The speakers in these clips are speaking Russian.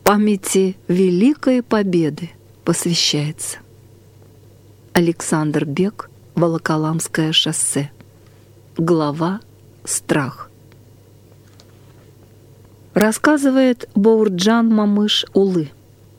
Памяти Великой Победы посвящается. Александр Бек, Волоколамское шоссе. Глава «Страх». Рассказывает Боурджан Мамыш Улы.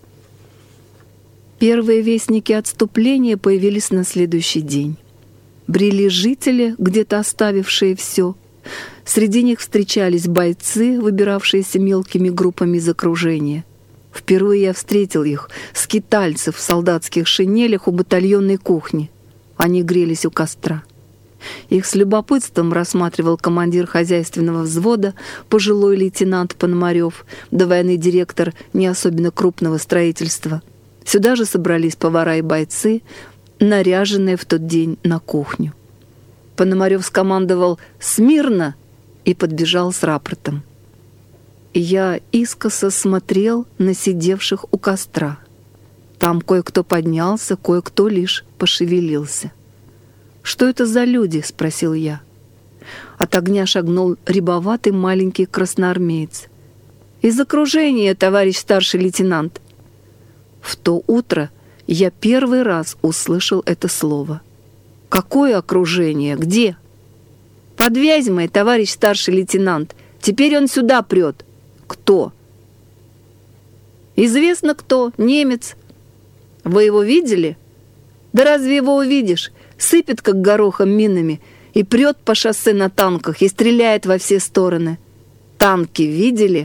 Первые вестники отступления появились на следующий день. Брели жители, где-то оставившие все. Среди них встречались бойцы, выбиравшиеся мелкими группами из окружения. Впервые я встретил их, скитальцев в солдатских шинелях у батальонной кухни. Они грелись у костра. Их с любопытством рассматривал командир хозяйственного взвода, пожилой лейтенант Пономарев, да военный директор не особенно крупного строительства. Сюда же собрались повара и бойцы, наряженные в тот день на кухню. Пономарев скомандовал «Смирно!» и подбежал с рапортом. Я искоса смотрел на сидевших у костра. Там кое-кто поднялся, кое-кто лишь пошевелился. «Что это за люди?» — спросил я. От огня шагнул рябоватый маленький красноармеец. «Из окружения, товарищ старший лейтенант!» В то утро я первый раз услышал это слово. «Какое окружение? Где?» «Под Вязьмой, товарищ старший лейтенант. Теперь он сюда прет». «Кто?» «Известно кто. Немец». «Вы его видели?» «Да разве его увидишь? Сыпет, как горохом, минами, и прет по шоссе на танках, и стреляет во все стороны. Танки видели?»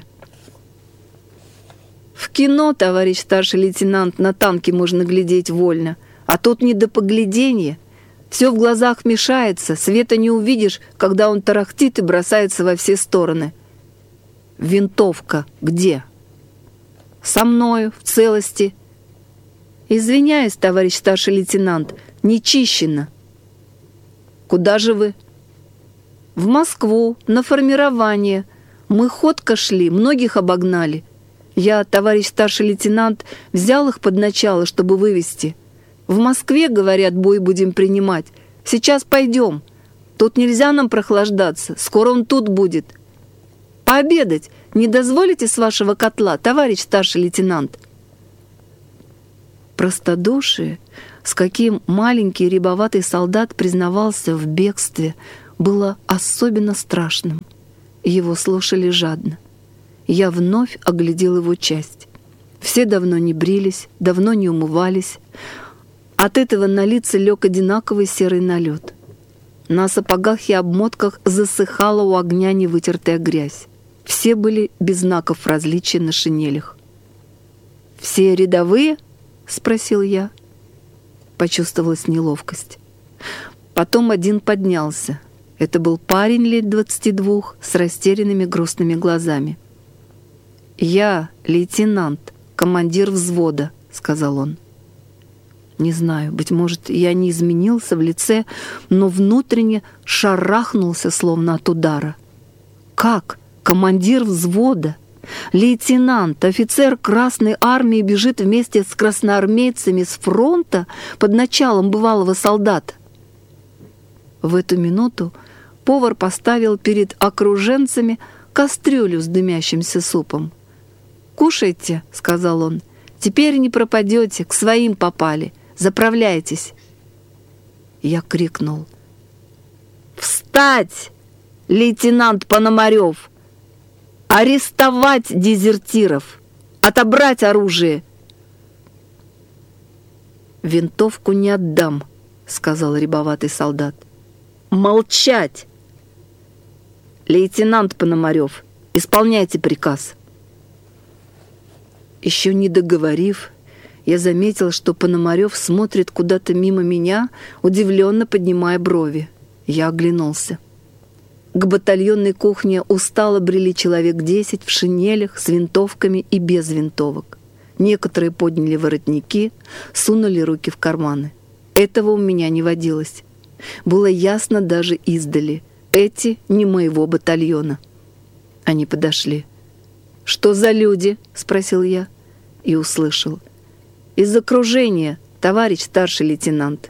«В кино, товарищ старший лейтенант, на танки можно глядеть вольно, а тут не до погляденья. Все в глазах мешается, света не увидишь, когда он тарахтит и бросается во все стороны». «Винтовка где?» «Со мною, в целости». «Извиняюсь, товарищ старший лейтенант, не чищено». «Куда же вы?» «В Москву, на формирование. Мы ходко шли, многих обогнали. Я, товарищ старший лейтенант, взял их под начало, чтобы вывести. В Москве, говорят, бой будем принимать. Сейчас пойдем. Тут нельзя нам прохлаждаться, скоро он тут будет. Пообедать не дозволите с вашего котла, товарищ старший лейтенант?» Простодушие, с каким маленький рябоватый солдат признавался в бегстве, было особенно страшным. Его слушали жадно. Я вновь оглядел его часть. Все давно не брились, давно не умывались. От этого на лица лег одинаковый серый налет. На сапогах и обмотках засыхала у огня невытертая грязь. Все были без знаков различия на шинелях. «Все рядовые?» — спросил я. Почувствовалась неловкость. Потом один поднялся. Это был парень лет 22 с растерянными грустными глазами. «Я лейтенант, командир взвода», — сказал он. Не знаю, быть может, я не изменился в лице, но внутренне шарахнулся, словно от удара. «Как? Командир взвода? Лейтенант, офицер Красной Армии бежит вместе с красноармейцами с фронта под началом бывалого солдата?» В эту минуту повар поставил перед окруженцами кастрюлю с дымящимся супом. «Кушайте», — сказал он, — «теперь не пропадете, к своим попали. Заправляйтесь». Я крикнул: «Встать, лейтенант Пономарев! Арестовать дезертиров! Отобрать оружие!» «Винтовку не отдам», — сказал рябоватый солдат. «Молчать! Лейтенант Пономарев, исполняйте приказ». Еще не договорив, я заметил, что Пономарев смотрит куда-то мимо меня, удивленно поднимая брови. Я оглянулся. К батальонной кухне устало брели человек 10 в шинелях с винтовками и без винтовок. Некоторые подняли воротники, сунули руки в карманы. Этого у меня не водилось. Было ясно даже издали. Эти не моего батальона. Они подошли. «Что за люди?» — спросил я. И услышал: «Из окружения, товарищ старший лейтенант».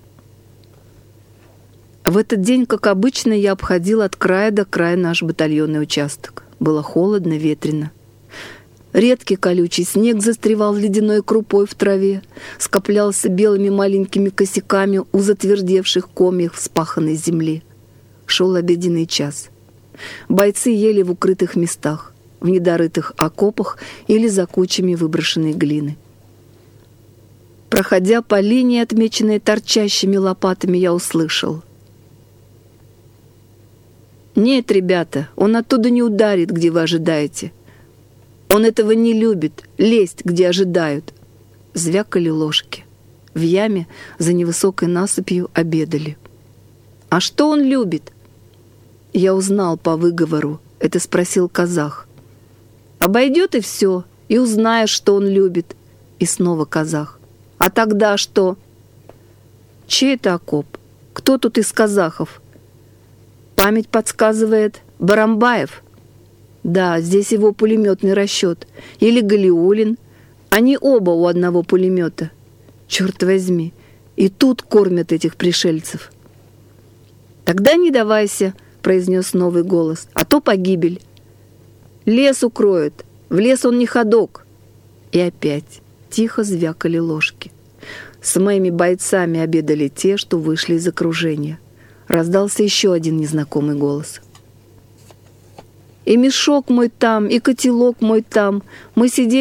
В этот день, как обычно, я обходил от края до края наш батальонный участок. Было холодно, ветрено. Редкий колючий снег застревал ледяной крупой в траве, скоплялся белыми маленькими косяками у затвердевших комьев вспаханной земли. Шел обеденный час. Бойцы ели в укрытых местах, в недорытых окопах или за кучами выброшенной глины. Проходя по линии, отмеченной торчащими лопатами, я услышал: «Нет, ребята, он оттуда не ударит, где вы ожидаете. Он этого не любит, лезть, где ожидают». Звякали ложки. В яме за невысокой насыпью обедали. «А что он любит?» Я узнал по выговору. Это спросил казах. «Обойдет и все, и узнаешь, что он любит». И снова казах. «А тогда что?» «Чей это окоп? Кто тут из казахов?» «Память подсказывает, Барамбаев». «Да, здесь его пулеметный расчет. Или Галиулин. Они оба у одного пулемета. Черт возьми, и тут кормят этих пришельцев». «Тогда не давайся», — произнес новый голос, — «а то погибель. Лес укроет, в лес он не ходок». И опять тихо звякали ложки. С моими бойцами обедали те, что вышли из окружения. Раздался еще один незнакомый голос. «И мешок мой там, и котелок мой там. Мы сидели